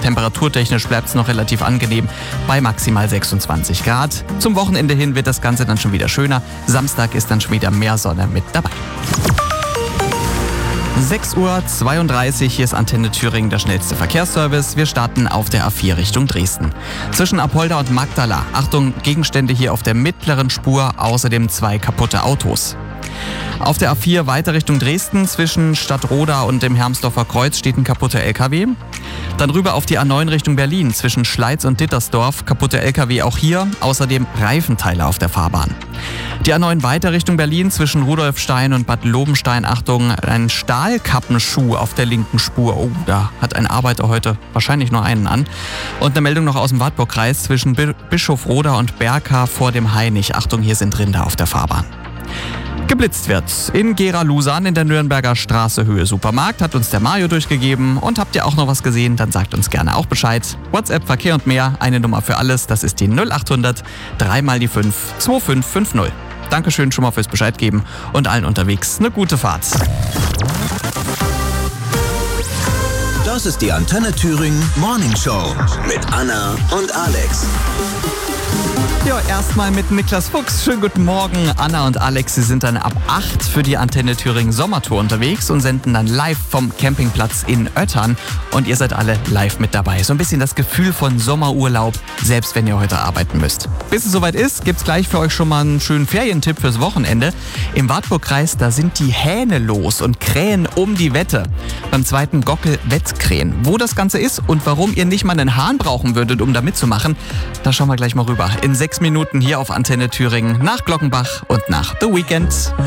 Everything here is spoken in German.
Temperaturtechnisch bleibt es noch relativ angenehm bei maximal 26 Grad. Zum Wochenende hin wird das Ganze dann schon wieder schöner. Samstag ist dann schon wieder mehr Sonne mit dabei. 6:32 Uhr, hier ist Antenne Thüringen, der schnellste Verkehrsservice. Wir starten auf der A4 Richtung Dresden. Zwischen Apolda und Magdala, Achtung, Gegenstände hier auf der mittleren Spur, außerdem 2 kaputte Autos. Auf der A4 weiter Richtung Dresden, zwischen Stadtroda und dem Hermsdorfer Kreuz steht ein kaputter LKW. Dann rüber auf die A9 Richtung Berlin, zwischen Schleiz und Dittersdorf, kaputter LKW auch hier, außerdem Reifenteile auf der Fahrbahn. Die A9 weiter Richtung Berlin, zwischen Rudolfstein und Bad Lobenstein, Achtung, ein Stahlkappenschuh auf der linken Spur. Oh, da hat ein Arbeiter heute wahrscheinlich nur einen an. Und eine Meldung noch aus dem Wartburgkreis, zwischen Bischofroda und Berka vor dem Hainich. Achtung, hier sind Rinder auf der Fahrbahn. Geblitzt wird in Gera-Lusan in der Nürnberger Straße Höhe Supermarkt, hat uns der Mario durchgegeben. Und habt ihr auch noch was gesehen, dann sagt uns gerne auch Bescheid. WhatsApp, Verkehr und mehr, eine Nummer für alles, das ist die 0800 3 mal die 5 2550. Dankeschön schon mal fürs Bescheid geben und allen unterwegs eine gute Fahrt. Das ist die Antenne Thüringen Morning Show mit Anna und Alex. Ja, erstmal mit Niklas Fuchs. Schönen guten Morgen. Anna und Alex, sie sind dann ab 8 für die Antenne Thüringen Sommertour unterwegs und senden dann live vom Campingplatz in Oettern. Und ihr seid alle live mit dabei. So ein bisschen das Gefühl von Sommerurlaub, selbst wenn ihr heute arbeiten müsst. Bis es soweit ist, gibt's gleich für euch schon mal einen schönen Ferientipp fürs Wochenende. Im Wartburgkreis, da sind die Hähne los und krähen um die Wette. Beim 2. Gockel-Wettkrähen. Wo das Ganze ist und warum ihr nicht mal einen Hahn brauchen würdet, um da mitzumachen, da schauen wir gleich mal rüber. In 6 Minuten hier auf Antenne Thüringen nach Glockenbach und nach The Weeknd.